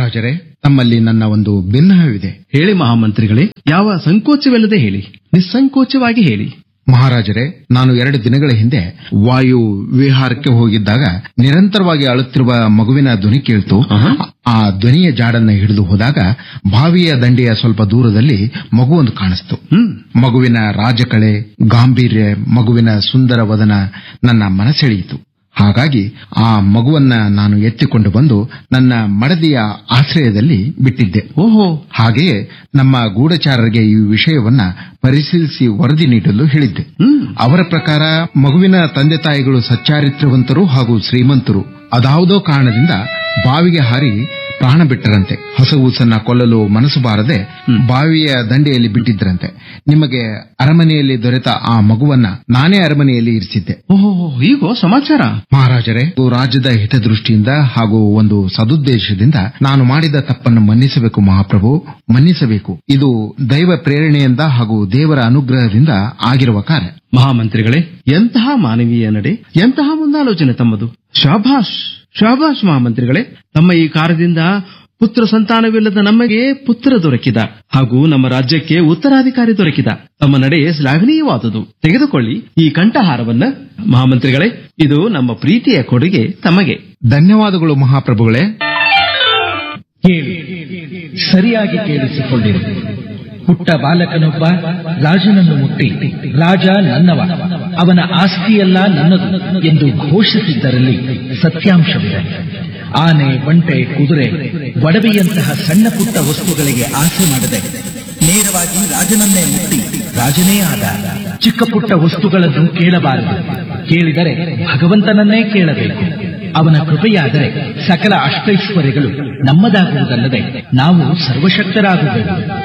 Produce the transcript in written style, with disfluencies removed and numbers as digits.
ಮಹಾರಾಜರೇ, ತಮ್ಮಲ್ಲಿ ನನ್ನ ಒಂದು ಭಿನ್ನಹವಿದೆ. ಹೇಳಿ ಮಹಾಮಂತ್ರಿಗಳೇ, ಯಾವ ಸಂಕೋಚವಿಲ್ಲದೆ ಹೇಳಿ, ನಿಸ್ಸಂಕೋಚವಾಗಿ ಹೇಳಿ. ಮಹಾರಾಜರೇ, ನಾನು 2 ದಿನಗಳ ಹಿಂದೆ ವಾಯು ವಿಹಾರಕ್ಕೆ ಹೋಗಿದ್ದಾಗ ನಿರಂತರವಾಗಿ ಅಳುತ್ತಿರುವ ಮಗುವಿನ ಧ್ವನಿ ಕೇಳ್ತು. ಆ ಧ್ವನಿಯ ಜಾಡನ್ನ ಹಿಡಿದು ಹೋದಾಗ ಬಾವಿಯ ದಂಡೆಯ ಸ್ವಲ್ಪ ದೂರದಲ್ಲಿ ಮಗುವೊಂದು ಕಾಣಿಸ್ತು. ಮಗುವಿನ ರಾಜಕಳೆ, ಗಾಂಭೀರ್ಯ, ಮಗುವಿನ ಸುಂದರ ವದನ ನನ್ನ ಮನಸೆಳೆಯಿತು. ಹಾಗಾಗಿ ಆ ಮಗುವನ್ನ ನಾನು ಎತ್ತಿಕೊಂಡು ಬಂದು ನನ್ನ ಮಡದಿಯ ಆಶ್ರಯದಲ್ಲಿ ಬಿಟ್ಟಿದ್ದೆ. ಹಾಗೆಯೇ ನಮ್ಮ ಗೂಢಚಾರರಿಗೆ ಈ ವಿಷಯವನ್ನ ಪರಿಶೀಲಿಸಿ ವರದಿ ನೀಡಲು ಹೇಳಿದ್ದೆ. ಅವರ ಪ್ರಕಾರ ಮಗುವಿನ ತಂದೆ ತಾಯಿಗಳು ಸಚ್ಚಾರಿತ್ರವಂತರು ಹಾಗೂ ಶ್ರೀಮಂತರು. ಅದಾವುದೋ ಕಾರಣದಿಂದ ಬಾವಿಗೆ ಹಾರಿ ಪ್ರಾಣ ಬಿಟ್ಟರಂತೆ. ಹಸಗೂಸನ್ನ ಕೊಲ್ಲಲು ಮನಸ್ಸು ಬಾರದೆ ಬಾವಿಯ ದಂಡೆಯಲ್ಲಿ ಬಿಟ್ಟಿದ್ರಂತೆ. ನಿಮಗೆ ಅರಮನೆಯಲ್ಲಿ ದೊರೆತ ಆ ಮಗುವನ್ನ ನಾನೇ ಅರಮನೆಯಲ್ಲಿ ಇರಿಸಿದ್ದೆ. ಹೀಗೋ ಸಮಾಚಾರ. ಮಹಾರಾಜರೇ, ರಾಜ್ಯದ ಹಿತದೃಷ್ಟಿಯಿಂದ ಹಾಗೂ ಒಂದು ಸದುದ್ದೇಶದಿಂದ ನಾನು ಮಾಡಿದ ತಪ್ಪನ್ನು ಮನ್ನಿಸಬೇಕು ಮಹಾಪ್ರಭು, ಮನ್ನಿಸಬೇಕು. ಇದು ದೈವ ಪ್ರೇರಣೆಯಿಂದ ಹಾಗೂ ದೇವರ ಅನುಗ್ರಹದಿಂದ ಆಗಿರುವ ಕಾರ್ಯ. ಮಹಾಮಂತ್ರಿಗಳೇ, ಎಂತಹ ಮಾನವೀಯ ನಡೆ, ಎಂತಹ ಮುಂದಾಲೋಚನೆ ತಮ್ಮದು. ಶಾಭಾಷ್ ಶಾಭಾಷ್ ಮಹಾಮಂತ್ರಿಗಳೇ. ತಮ್ಮ ಈ ಕಾರ್ಯದಿಂದ ಪುತ್ರ ಸಂತಾನವಿಲ್ಲದ ನಮಗೆ ಪುತ್ರ ದೊರಕಿದ ಹಾಗೂ ನಮ್ಮ ರಾಜ್ಯಕ್ಕೆ ಉತ್ತರಾಧಿಕಾರಿ ದೊರಕಿದ. ತಮ್ಮ ನಡೆ ಶ್ಲಾಘನೀಯವಾದುದು. ತೆಗೆದುಕೊಳ್ಳಿ ಈ ಕಂಠಹಾರವನ್ನ. ಮಹಾಮಂತ್ರಿಗಳೇ, ಇದು ನಮ್ಮ ಪ್ರೀತಿಯ ಕೊಡುಗೆ ತಮಗೆ. ಧನ್ಯವಾದಗಳು ಮಹಾಪ್ರಭುಗಳೇ. ಕೇಳಿ, ಸರಿಯಾಗಿ ಕೇಳಿಸಿಕೊಂಡಿರಿ. ಪುಟ್ಟ ಬಾಲಕನೊಬ್ಬ ರಾಜನನ್ನು ಮುಟ್ಟಿ, ರಾಜ ನನ್ನವ, ಅವನ ಆಸ್ತಿಯೆಲ್ಲ ನನ್ನದು ಎಂದು ಘೋಷಿಸಿದ್ದರಲ್ಲಿ ಸತ್ಯಾಂಶವಿದೆ. ಆನೆ, ಬಂಟೆ, ಕುದುರೆ, ಒಡವೆಯಂತಹ ಸಣ್ಣ ಪುಟ್ಟ ವಸ್ತುಗಳಿಗೆ ಆಸೆ ಮಾಡದೆ ನೇರವಾಗಿ ರಾಜನನ್ನೇ ಮುಟ್ಟಿ ರಾಜನೇ ಆದ. ಚಿಕ್ಕ ಪುಟ್ಟ ವಸ್ತುಗಳನ್ನು ಕೇಳಬಾರದು. ಕೇಳಿದರೆ ಭಗವಂತನನ್ನೇ ಕೇಳಬೇಕು. ಅವನ ಕೃಪೆಯಾದರೆ ಸಕಲ ಅಷ್ಟೈಶ್ವರ್ಯಗಳು ನಮ್ಮದಾಗುವುದಲ್ಲದೆ ನಾವು ಸರ್ವಶಕ್ತರಾಗುವೆವು.